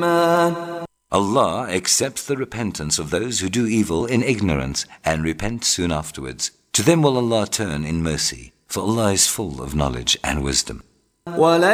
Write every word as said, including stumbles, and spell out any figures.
Allah accepts the repentance of those who do evil in ignorance and repent soon afterwards. To them will Allah turn in mercy, for Allah is full of knowledge and wisdom.